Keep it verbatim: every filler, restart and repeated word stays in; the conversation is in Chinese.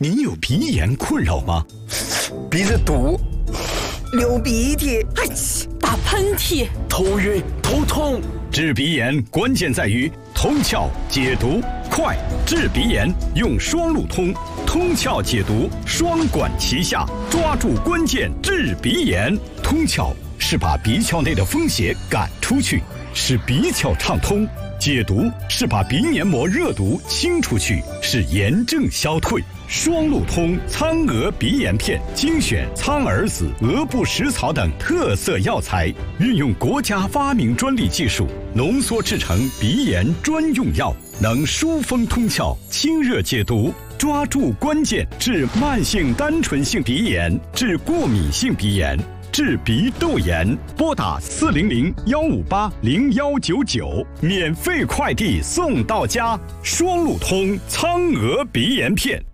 您有鼻炎困扰吗？ 鼻子堵， 流鼻涕， 哎呀，打喷嚏， 头晕头痛。 治鼻炎关键在于通窍解毒快，治鼻炎用双路通，通窍解毒双管齐下，抓住关键治鼻炎。通窍是把鼻窍内的风邪赶出去，使鼻窍畅通；解毒是把鼻黏膜热毒清出去，使炎症消退。双路通苍鹅鼻炎片精选苍耳子、鹅不食草等特色药材，运用国家发明专利技术浓缩制成鼻炎专用药，能疏风通窍、清热解毒，抓住关键治慢性单纯性鼻炎、治过敏性鼻炎、治鼻窦炎。拨打四零零幺五八零幺九九，免费快递送到家。双路通苍鹅鼻炎片。